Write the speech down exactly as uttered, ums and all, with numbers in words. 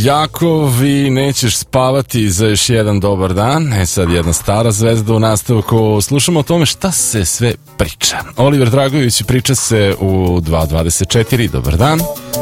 Jakovi, nećeš spavati za još jedan dobar dan. E sad jedna stara zvezda u nastavku. Slušamo o tome šta se sve priča. Oliver Dragović priča se u dva dvadeset četiri. Dobar dan.